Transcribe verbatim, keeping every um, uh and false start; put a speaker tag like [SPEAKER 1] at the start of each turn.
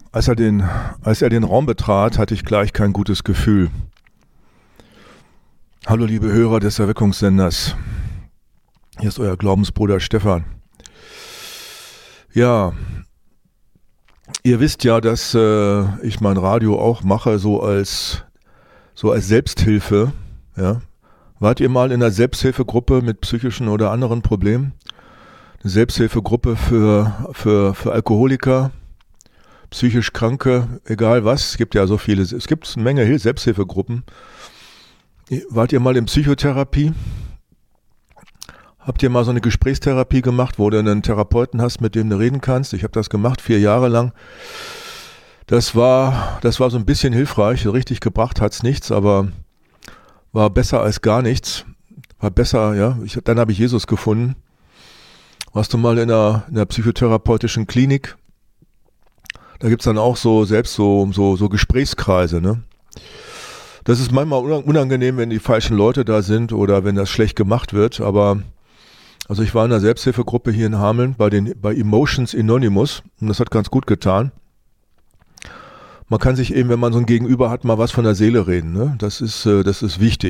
[SPEAKER 1] Als er den, als er den Raum betrat, hatte ich gleich kein gutes Gefühl. Hallo liebe Hörer des Erweckungssenders. Hier ist euer Glaubensbruder Stefan. Ja, ihr wisst ja, dass äh, ich mein Radio auch mache, so als, so als Selbsthilfe. Ja. Wart ihr mal in einer Selbsthilfegruppe mit psychischen oder anderen Problemen? Eine Selbsthilfegruppe für, für, für Alkoholiker, psychisch Kranke, egal was. Es gibt ja so viele, es gibt eine Menge Selbsthilfegruppen. Wart ihr mal in Psychotherapie? Habt ihr mal so eine Gesprächstherapie gemacht, wo du einen Therapeuten hast, mit dem du reden kannst? Ich habe das gemacht, vier Jahre lang. Das war, das war so ein bisschen hilfreich. Richtig gebracht hat's nichts, aber war besser als gar nichts. War besser, ja. Ich, dann habe ich Jesus gefunden. Warst du mal in einer, in einer psychotherapeutischen Klinik? Da gibt's dann auch so selbst so, so, so Gesprächskreise, ne? Das ist manchmal unangenehm, wenn die falschen Leute da sind oder wenn das schlecht gemacht wird, aber also ich war in einer Selbsthilfegruppe hier in Hameln bei den bei Emotions Anonymous und das hat ganz gut getan. Man kann sich eben, wenn man so ein Gegenüber hat, mal was von der Seele reden, ne? Das ist, das ist wichtig.